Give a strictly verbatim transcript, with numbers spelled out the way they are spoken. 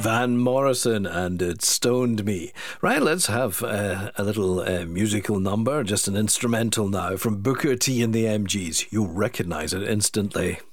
Van Morrison and It Stoned Me. Right, let's have uh, a little uh, musical number, just an instrumental now from Booker T and the M Gs. You'll recognise it instantly.